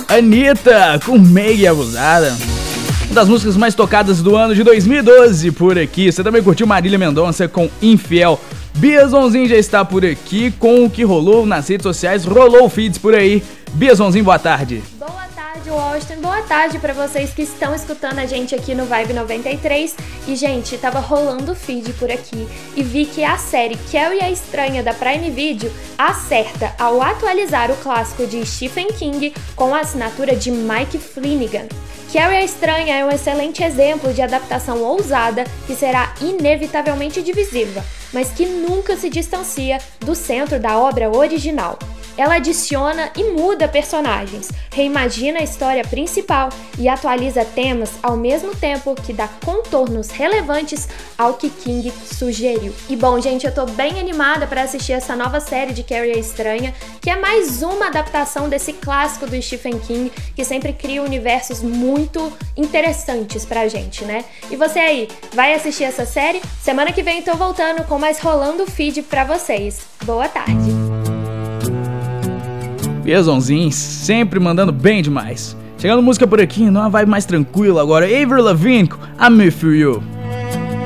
Anitta com Meia e Abusada. Uma das músicas mais tocadas do ano de 2012 por aqui. Você também curtiu Marília Mendonça com Infiel. Bia Zonzin já está por aqui com o que rolou nas redes sociais. Rolou feeds por aí. Bia Zonzin, boa tarde. Boa tarde, Washington. Boa tarde para vocês que estão escutando a gente aqui no Vibe 93. E, gente, tava rolando feed por aqui e vi que a série Carrie a Estranha da Prime Video acerta ao atualizar o clássico de Stephen King com a assinatura de Mike Flanagan. Carrie a Estranha é um excelente exemplo de adaptação ousada que será inevitavelmente divisiva, mas que nunca se distancia do centro da obra original. Ela adiciona e muda personagens, reimagina a história principal e atualiza temas ao mesmo tempo que dá contornos relevantes ao que King sugeriu. E bom, gente, eu tô bem animada para assistir essa nova série de Carrie a Estranha, que é mais uma adaptação desse clássico do Stephen King, que sempre cria universos muito interessantes pra gente, né? E você aí, vai assistir essa série? Semana que vem tô voltando com mais Rolando Feed pra vocês. Boa tarde! Bia Zonzin sempre mandando bem demais. Chegando música por aqui, numa vibe mais tranquila agora. Avril Lavigne com I'm Here For You.